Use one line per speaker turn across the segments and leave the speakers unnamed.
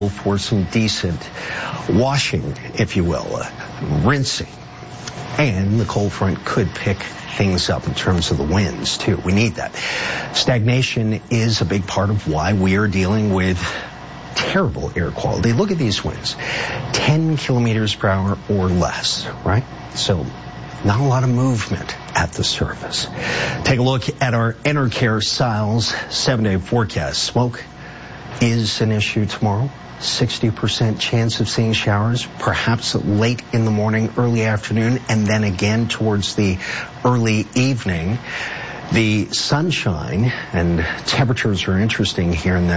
for some decent washing, if you will, rinsing. And the cold front could pick things up in terms of the winds, too. We need that. Stagnation is a big part of why we are dealing with terrible air quality. Look at these winds, 10 kilometers per hour or less, right? So not a lot of movement at the surface. Take a look at our Enercare Siles 7-day forecast. Smoke is an issue tomorrow. 60% chance of seeing showers, perhaps late in the morning, early afternoon, and then again towards the early evening. The sunshine and temperatures are interesting here, and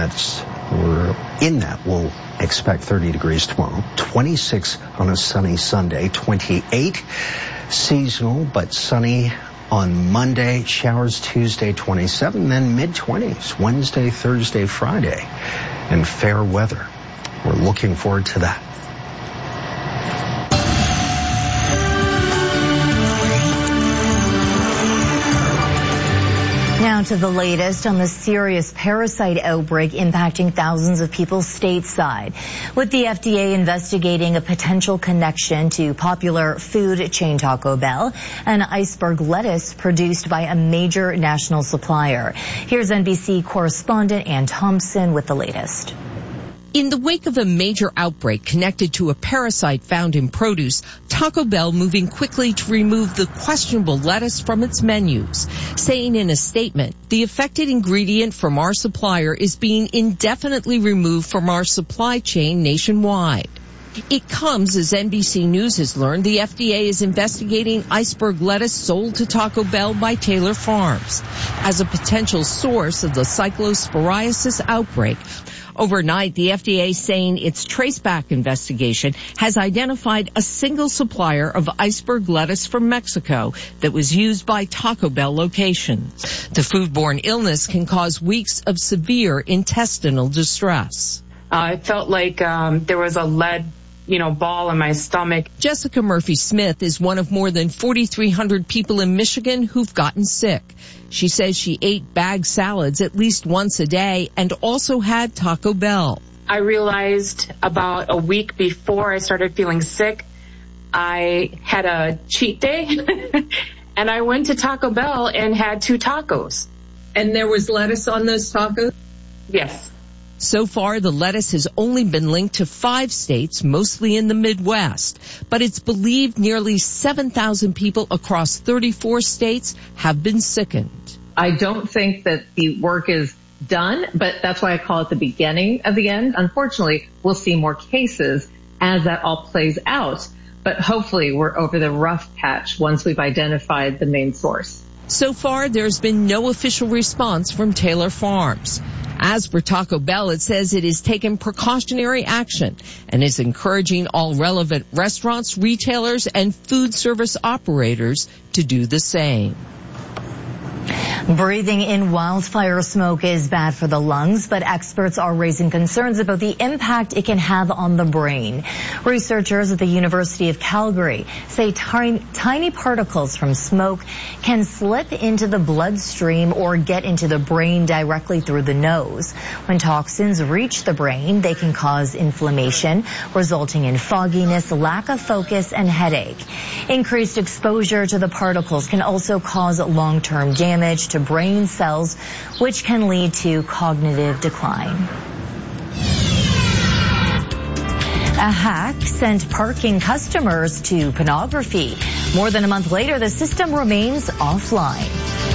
we'll expect 30 degrees tomorrow, 26 on a sunny Sunday, 28 seasonal but sunny on Monday, showers Tuesday 27, then mid-20s Wednesday, Thursday, Friday, and fair weather. We're looking forward to that.
Now to the latest on the serious parasite outbreak impacting thousands of people stateside. With the FDA investigating a potential connection to popular food chain Taco Bell and iceberg lettuce produced by a major national supplier. Here's NBC correspondent Ann Thompson with the latest.
In the wake of a major outbreak connected to a parasite found in produce, Taco Bell moving quickly to remove the questionable lettuce from its menus, saying in a statement, the affected ingredient from our supplier is being indefinitely removed from our supply chain nationwide. It comes as NBC News has learned the FDA is investigating iceberg lettuce sold to Taco Bell by Taylor Farms as a potential source of the cyclosporiasis outbreak. Overnight, the FDA saying its traceback investigation has identified a single supplier of iceberg lettuce from Mexico that was used by Taco Bell locations. The foodborne illness can cause weeks of severe intestinal distress.
I felt like there was a lead ball in my stomach.
Jessica Murphy-Smith is one of more than 4,300 people in Michigan who've gotten sick. She says she ate bagged salads at least once a day and also had Taco Bell.
I realized about a week before I started feeling sick, I had a cheat day and I went to Taco Bell and had 2 tacos.
And there was lettuce on those tacos?
Yes.
So far, the lettuce has only been linked to 5 states, mostly in the Midwest. But it's believed nearly 7,000 people across 34 states have been sickened.
I don't think that the work is done, but that's why I call it the beginning of the end. Unfortunately, we'll see more cases as that all plays out. But hopefully, we're over the rough patch once we've identified the main source.
So far, there's been no official response from Taylor Farms. As for Taco Bell, it says it is taking precautionary action and is encouraging all relevant restaurants, retailers, and food service operators to do the same.
Breathing in wildfire smoke is bad for the lungs, but experts are raising concerns about the impact it can have on the brain. Researchers at the University of Calgary say tiny particles from smoke can slip into the bloodstream or get into the brain directly through the nose. When toxins reach the brain, they can cause inflammation, resulting in fogginess, lack of focus, and headache. Increased exposure to the particles can also cause long-term damage to brain cells, which can lead to cognitive decline. A hack sent parking customers to pornography. More than a month later, the system remains offline.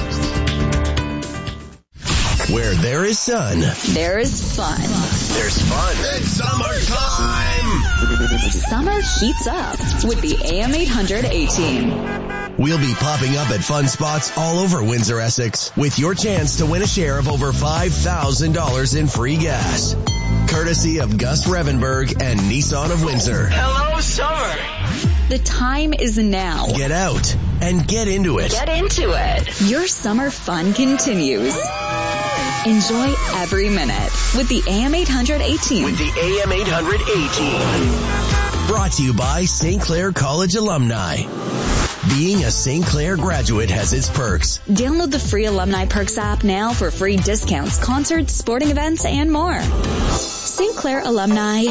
Where there is sun,
there is fun.
There's fun. It's summertime!
Summer heats up with the AM 800 A-Team.
We'll be popping up at fun spots all over Windsor, Essex, with your chance to win a share of over $5,000 in free gas. Courtesy of Gus Revenberg and Nissan of Windsor.
Hello, summer.
The time is now.
Get out and get into it.
Get into it. Your summer fun continues. Enjoy every minute with the AM 800 A-Team.
With the AM 800 A-Team. Brought to you by St. Clair College alumni. Being a St. Clair graduate has its perks.
Download the free Alumni Perks app now for free discounts, concerts, sporting events, and more. St. Clair alumni